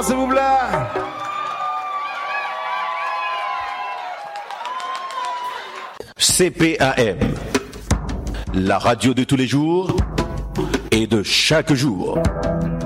applaudissements, s'il vous plaît. CPAM, la radio de tous les jours et de chaque jour.